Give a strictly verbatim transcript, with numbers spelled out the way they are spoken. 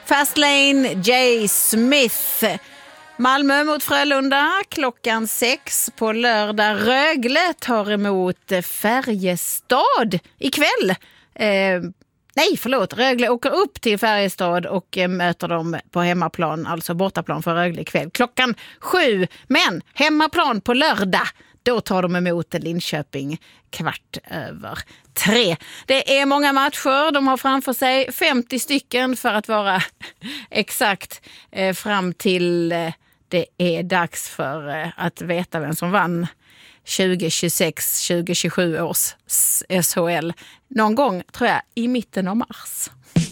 Fastlane, J. Smith. Malmö mot Frölunda klockan sex på lördag. Rögle tar emot Färjestad ikväll. Eh, nej, förlåt. Rögle åker upp till Färjestad och eh, möter dem på hemmaplan, alltså bortaplan för Rögle ikväll. Klockan sju, men hemmaplan på lördag. Då tar de emot Linköping kvart över tre. Det är många matcher. De har framför sig femtio stycken för att vara exakt eh, fram till eh, det är dags för eh, att veta vem som vann tjugo tjugosex tjugo tjugosju års S H L. Någon gång tror jag i mitten av mars.